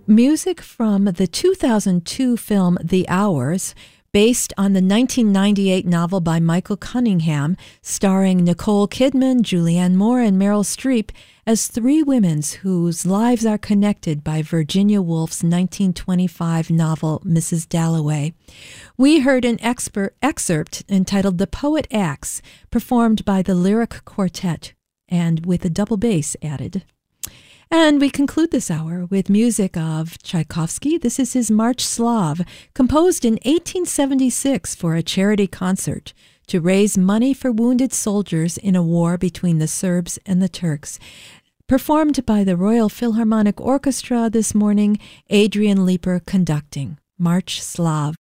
Music from the 2002 film The Hours, based on the 1998 novel by Michael Cunningham, starring Nicole Kidman, Julianne Moore, and Meryl Streep as three women whose lives are connected by Virginia Woolf's 1925 novel, Mrs. Dalloway. We heard an excerpt entitled The Poet Acts, performed by the Lyric Quartet, and with a double bass added. And we conclude this hour with music of Tchaikovsky. This is his March Slav, composed in 1876 for a charity concert to raise money for wounded soldiers in a war between the Serbs and the Turks. Performed by the Royal Philharmonic Orchestra this morning, Adrian Leeper conducting March Slav.